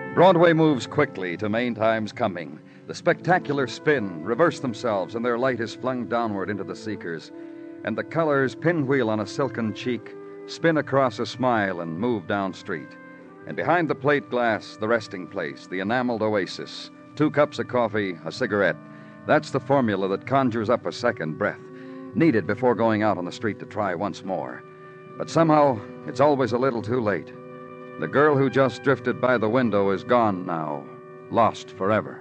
Broadway moves quickly to main time's coming. The spectacular spin, reverse themselves, and their light is flung downward into the seekers. And the colors pinwheel on a silken cheek, spin across a smile, and move down street. And behind the plate glass, the resting place, the enameled oasis, 2 cups of coffee, a cigarette. That's the formula that conjures up a second breath, needed before going out on the street to try once more. But somehow, it's always a little too late. The girl who just drifted by the window is gone now, lost forever.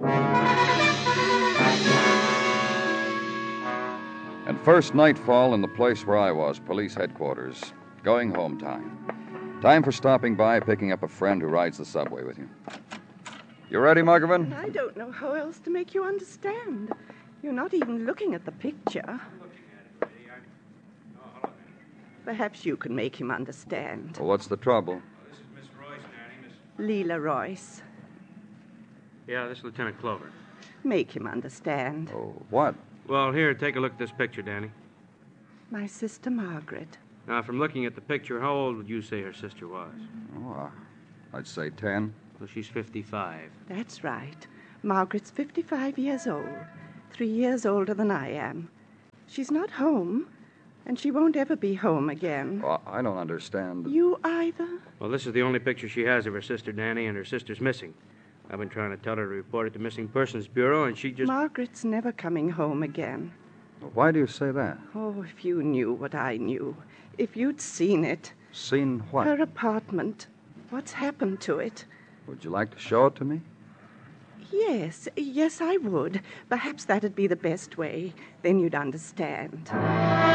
And first nightfall in the place where I was, police headquarters. Going home time. Time for stopping by, picking up a friend who rides the subway with you. You ready, Muggavan? I don't know how else to make you understand. You're not even looking at the picture. Perhaps you can make him understand. Well, what's the trouble? This is Miss Royce, Nanny. Leela Royce. Yeah, this is Lieutenant Clover. Make him understand. Oh, what? Well, here, take a look at this picture, Danny. My sister Margaret. Now, from looking at the picture, how old would you say her sister was? Oh, I'd say 10. Well, she's 55. That's right. Margaret's 55 years old. 3 years older than I am. She's not home, and she won't ever be home again. Oh, I don't understand. You either? Well, this is the only picture she has of her sister, Danny, and her sister's missing. I've been trying to tell her to report it to Missing Persons Bureau, and she just... Margaret's never coming home again. Why do you say that? Oh, if you knew what I knew. If you'd seen it. Seen what? Her apartment. What's happened to it? Would you like to show it to me? Yes, I would. Perhaps that'd be the best way. Then you'd understand.